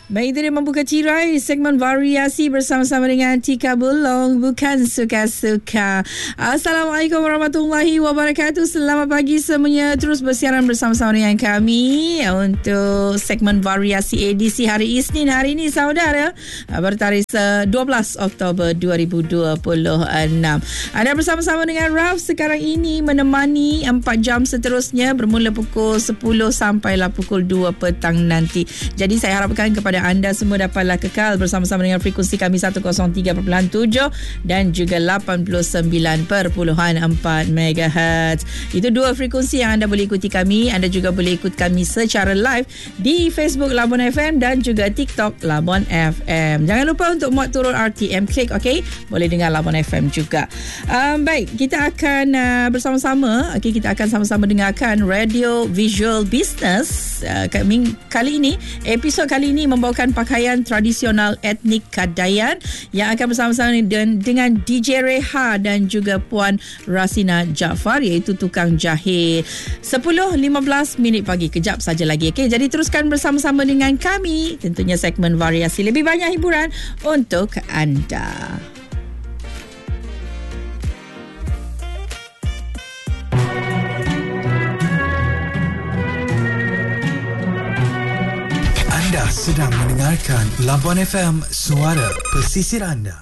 Baik, itu dia membuka tirai segmen variasi bersama-sama dengan Tika Bulong, bukan suka-suka. Assalamualaikum warahmatullahi wabarakatuh. Selamat pagi semuanya. Terus bersiaran bersama-sama dengan kami untuk segmen variasi edisi hari Isnin hari ini, saudara, bertarikh 12 Oktober 2026. Anda bersama-sama dengan Raf sekarang ini menemani 4 jam seterusnya bermula pukul 10 sampailah pukul 2 petang nanti. Jadi saya harapkan kepada anda semua dapatlah kekal bersama-sama dengan frekuensi kami 103.7 dan juga 89.4 MHz. Itu dua frekuensi yang anda boleh ikuti kami. Anda juga boleh ikut kami secara live di Facebook Labuan FM dan juga TikTok Labuan FM. Jangan lupa untuk muat turun RTM Klik, okey? Boleh dengar Labuan FM juga. Baik, kita akan bersama-sama, kita akan sama-sama dengarkan Radio Visual Business. Kali ini, episod kali ini membawakan pakaian tradisional etnik Kadayan yang akan bersama-sama dengan DJ Reha dan juga Puan Rasina Jaafar, iaitu tukang jahit. 10.15 minit pagi, kejap saja lagi. Okay? Jadi teruskan bersama-sama dengan kami, tentunya segmen variasi, lebih banyak hiburan untuk anda. Anda sedang mendengarkan Labuan FM, suara pesisir anda.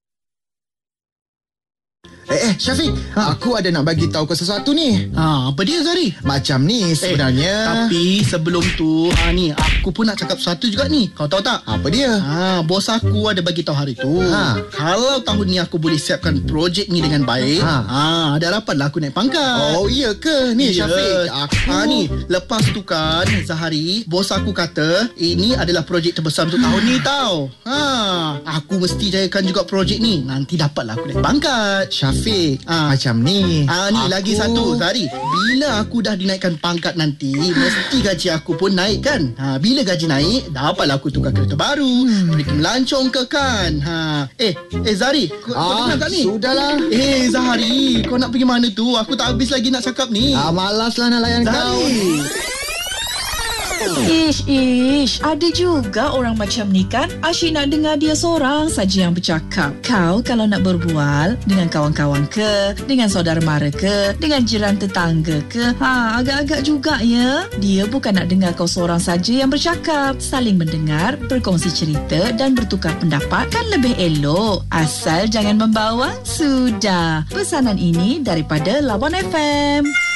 Syafiq, aku ada nak bagi tahu kau sesuatu ni. Apa dia, Zari? Macam ni sebenarnya. Tapi sebelum tu, ni aku pun nak cakap sesuatu juga ni. Kau tahu tak? Apa dia? Bos aku ada bagi tahu hari tu. Kalau tahun ni aku boleh siapkan projek ni dengan baik, ada harapanlah aku naik pangkat. Oh, iya ke? Ni Syafiq, ni lepas tu kan, Zahari, bos aku kata ini adalah projek terbesar untuk tahun ni tau. Aku mesti jayakan juga projek ni. Nanti dapatlah aku naik pangkat. Syafiq, macam ni. Ni lagi satu, Zari. Bila aku dah dinaikkan pangkat nanti, mesti gaji aku pun naik kan. Bila gaji naik, dapatlah aku tukar kereta baru, pergi melancong ke kan. Zari, kau dengar tak ni? Sudahlah. Zahari, kau nak pergi mana tu? Aku tak habis lagi nak cakap ni. Malaslah nak layan kau. Ish, ada juga orang macam ni kan? Asyik nak dengar dia seorang saja yang bercakap. Kau kalau nak berbual dengan kawan-kawan ke, dengan saudara mara ke, dengan jiran tetangga ke, agak-agak juga ya. Dia bukan nak dengar kau seorang saja yang bercakap. Saling mendengar, berkongsi cerita dan bertukar pendapat kan lebih elok. Asal jangan membawang, sudah. Pesanan ini daripada Labuan FM.